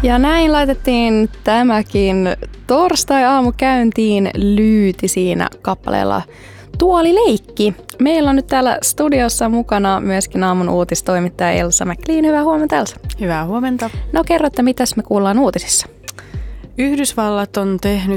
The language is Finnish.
Ja näin laitettiin tämäkin torstai-aamu käyntiin Lyyti siinä kappaleella Tuolileikki. Meillä on nyt täällä studiossa mukana myöskin aamun uutistoimittaja Elsa McLean. Hyvää huomenta, Elsa. Hyvää huomenta. No kerro, että mitäs me kuullaan uutisissa? Yhdysvallat on tehnyt